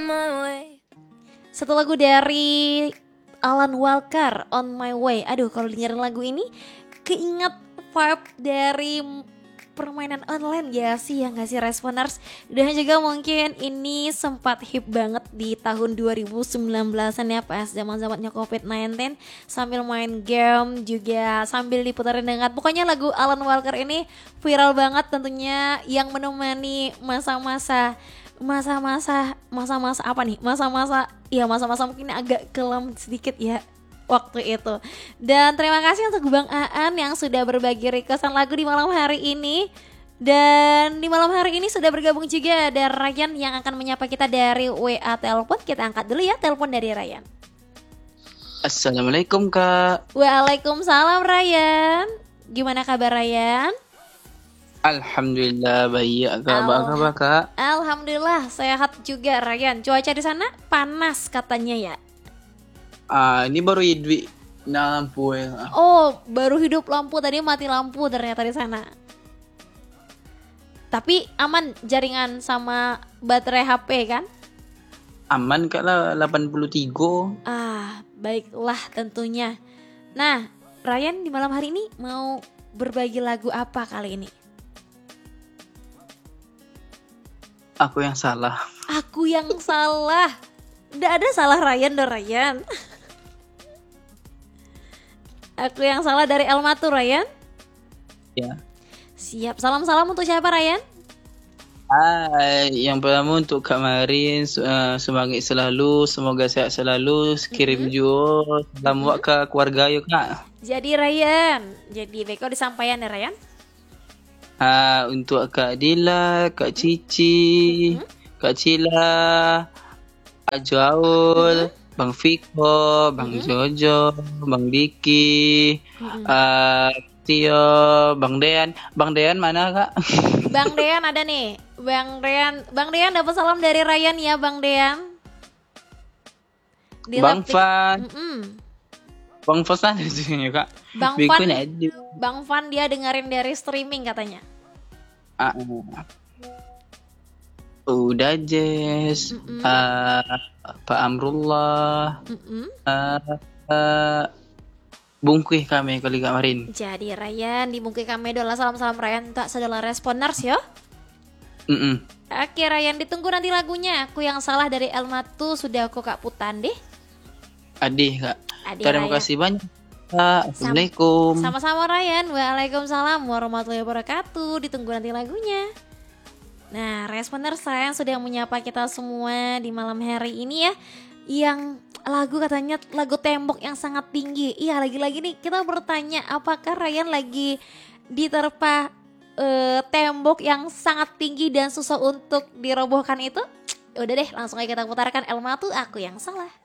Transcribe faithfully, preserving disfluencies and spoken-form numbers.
my way. Satu lagu dari Alan Walker, On My Way. Aduh, kalau dengerin lagu ini keinget vibe dari permainan online ya sih, yang ngasih Responers. Dan juga mungkin ini sempat hip banget di tahun dua ribu sembilan belasan ya, pas zaman-zamannya covid sembilan belas, sambil main game juga sambil diputarin dengan, pokoknya lagu Alan Walker ini viral banget tentunya, yang menemani masa-masa masa-masa masa-masa apa nih masa-masa ya masa-masa mungkin agak kelam sedikit ya waktu itu. Dan terima kasih untuk Bang Aan yang sudah berbagi requestan lagu di malam hari ini. Dan di malam hari ini sudah bergabung juga ada Ryan yang akan menyapa kita dari W A telepon. Kita angkat dulu ya telepon dari Ryan. Assalamualaikum Kak. Waalaikumsalam Ryan. Gimana kabar Ryan? Alhamdulillah baik. Kak, apa kabar Kak? Alhamdulillah sehat juga Ryan. Cuaca di sana panas katanya ya? Ah, ini baru hidup na lampu ya. Oh, baru hidup lampu, tadi mati lampu ternyata di sana. Tapi aman jaringan sama baterai H P kan? Aman Kak lah, delapan puluh tiga. Ah, baiklah tentunya. Nah, Ryan di malam hari ini mau berbagi lagu apa kali ini? Aku yang salah. Aku yang salah. Nggak ada salah Ryan dong Ryan. Aku yang salah dari Elmatu Ryan. Ya. Siap, salam-salam untuk siapa Ryan? Ah, yang pertama untuk Kak Marin, uh, semangat selalu, semoga sehat selalu. Kirim mm-hmm. juga salam buat ke keluarga yuk Kak. Jadi Ryan, jadi Beko disampaikan ya Ryan? Ah, untuk Kak Dila, Kak Cici, mm-hmm. Kak Cila, Kak Joaul, mm-hmm. Bang Fiko, Bang mm-hmm. Jojo, Bang Diki, mm-hmm. uh, Tio, Bang Dean. Bang Dean mana Kak? Bang Dean ada nih. Bang Dean, Bang Dean dapat salam dari Ryan ya Bang Dean. Di Bang Fan. Mm-mm. Bang Fan ada juga Kak. Bang Fan. Bang Fan dia dengerin dari streaming katanya. Ah, udah Jess, uh, Pak Amrullah, uh, uh, bungkih kami kali kemarin. Jadi Ryan di bungkih kami adalah salam-salam Ryan tak saudara Responers ya. Mm-mm. Oke Ryan, ditunggu nanti lagunya. Aku yang salah dari Elmatu sudah aku Kak Putan deh. Adih Kak. Adih, terima Ryan. kasih banyak. Assalamualaikum. Sama-sama Ryan. Waalaikumsalam warahmatullahi wabarakatuh. Ditunggu nanti lagunya. Nah, Responers Ryan sudah menyapa kita semua di malam hari ini ya. Yang lagu katanya lagu tembok yang sangat tinggi. Iya, lagi-lagi nih kita bertanya apakah Ryan lagi diterpa uh, tembok yang sangat tinggi dan susah untuk dirobohkan itu? Udah deh, langsung aja kita putarkan Elma tuh Aku Yang Salah.